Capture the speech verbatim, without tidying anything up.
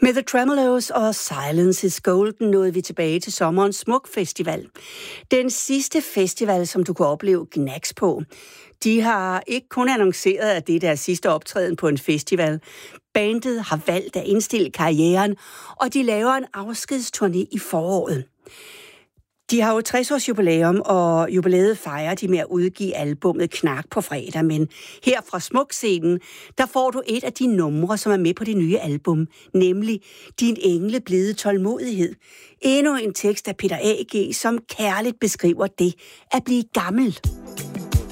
Med The Tremeloes og Silence is Golden nåede vi tilbage til sommerens Smuk Festival. Den sidste festival, som du kan opleve Gnags på. De har ikke kun annonceret, at det er deres sidste optræden på en festival. Bandet har valgt at indstille karrieren, og de laver en afskedsturné i foråret. De har jo tres års jubilæum, og jubilæet fejrer de med at udgive albummet Knak på fredag, men her fra Smuk-scenen, der får du et af de numre, som er med på det nye album, nemlig Din engle blide tålmodighed. Endnu en tekst af Peter A G, som kærligt beskriver det at blive gammel.